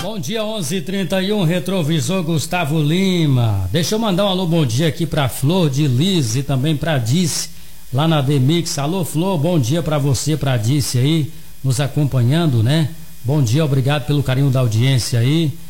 Bom dia, 11h31, Retrovisor Gustavo Lima. Deixa eu mandar um alô, bom dia aqui pra Flor de Liz e também pra Dice, lá na Demix. Alô, Flor, bom dia pra você, pra Dice aí, nos acompanhando, né? Bom dia, obrigado pelo carinho da audiência aí.